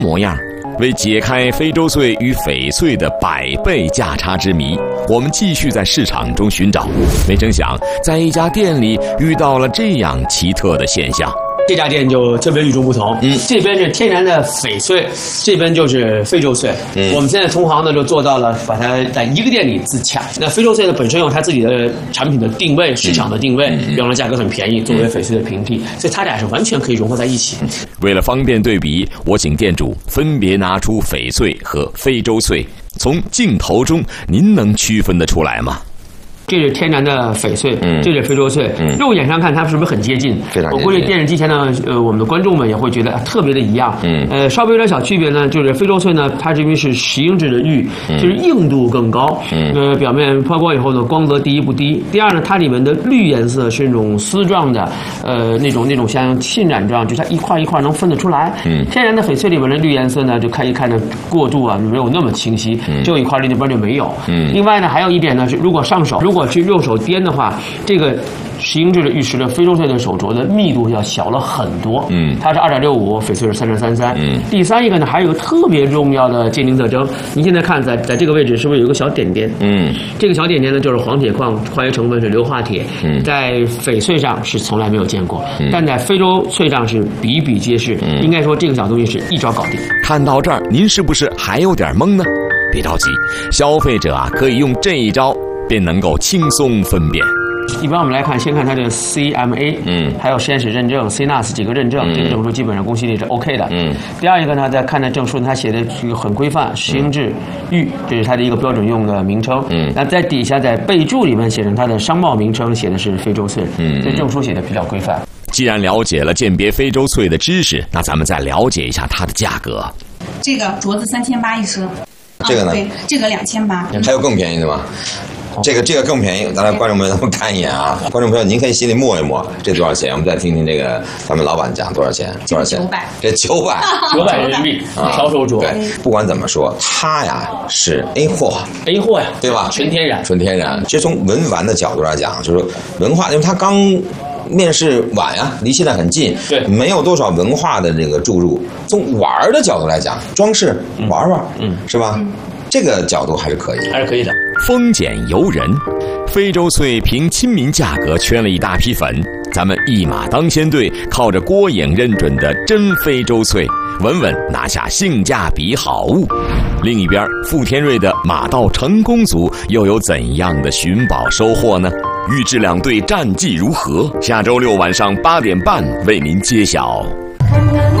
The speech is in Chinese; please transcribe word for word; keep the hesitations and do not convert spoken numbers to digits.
模样。为解开非洲穗与翡翠的百倍价差之谜，我们继续在市场中寻找。没成想，在一家店里遇到了这样奇特的现象。 这家店就特别与众不同，嗯，这边是天然的翡翠，这边就是非洲穗。嗯，我们现在同行呢就做到了把它在一个店里自洽。那非洲穗呢本身有它自己的产品的定位、市场的定位，比方说价格很便宜，作为翡翠的平替，所以它俩是完全可以融合在一起。 为了方便对比，我请店主分别拿出翡翠和非洲穗，从镜头中您能区分得出来吗？ 这是天然的翡翠，嗯，这是非洲穗，嗯，肉眼上看它是不是很接近？ 非常接近。 我估计电视机前呢，呃，我们的观众们也会觉得特别的一样，嗯，呃，稍微有点小区别呢，就是非洲穗呢，它这边是石英制的玉，嗯、就是硬度更高，嗯，呃，表面抛光以后呢，光泽第一不低。第二呢，它里面的绿颜色是那种丝状的，呃，那种那种像浸染状，就它一块一块能分得出来。嗯，天然的翡翠里面的绿颜色呢，就看一看呢，过渡啊没有那么清晰，嗯、这一块那边就没有。嗯，另外呢，还有一点呢是，如果上手，如果去用手掂的话，这个石英制的玉石的非洲穗的手镯的密度要小了很多。嗯，它是二点六五，翡翠是三点三三。嗯，第三一个呢，还有一个特别重要的鉴定特征。您现在看在在这个位置是不是有一个小点点？嗯，这个小点点呢就是黄铁矿，矿业成分是硫化铁。嗯，在翡翠上是从来没有见过，嗯、但在非洲穗上是比比皆是。嗯，应该说这个小东西是一招搞定。 看到这儿，您是不是还有点懵呢？别着急，消费者啊可以用这一招便能够轻松分辨。 一般我们来看，先看它这个 C M A， 嗯，还有实验室认证 C N A S 几个认证，嗯、这个证书基本上公信力是 OK 的。嗯，第二一个呢，再看这证书，它写的这个很规范，石英制玉，这是它的一个标准用的名称。嗯，那在底下在备注里面写上它的商贸名称，写的是非洲穗。嗯，这证书写的比较规范。 既然了解了鉴别非洲穗的知识，那咱们再了解一下它的价格。 这个镯子三千八一升。 这个呢？ 对，这个两千八。 还有更便宜的吗？这个这个更便宜，咱来观众朋友们看一眼啊！观众朋友，您可以心里默一默，这多少钱？我们再听听这个咱们老板讲多少钱？多少钱？ 九百。 这九百， 九百人民币，超手镯。 对，不管怎么说，它呀是 A 货 ，A 货呀， 对吧？ 纯天然， 纯天然。其实从文玩的角度来讲，就是文化，因为它刚面世晚呀，离现在很近， 对， 没有多少文化的这个注入。从玩的角度来讲，装饰玩玩，嗯，是吧？嗯，这个角度还是可以， 还是可以的。 丰俭由人，非洲穗凭亲民价格圈了一大批粉，咱们一马当先队，靠着郭颖认准的真非洲穗，稳稳拿下性价比好物。另一边，傅天瑞的马到成功组又有怎样的寻宝收获呢？预知两队战绩如何？下周六晚上八点半为您揭晓。